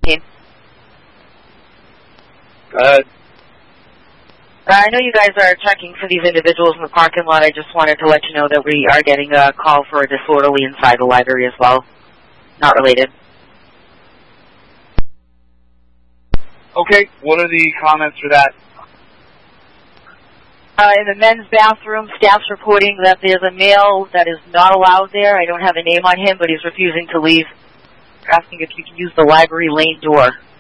team. Go ahead. I know you guys are checking for these individuals in the parking lot. I just wanted to let you know that we are getting a call for a disorderly inside the library as well. Not related. Okay, what are the comments for that? In the men's bathroom, staff's reporting that there's a male that is not allowed there. I don't have a name on him, but he's refusing to leave. They're asking if you can use the library lane door.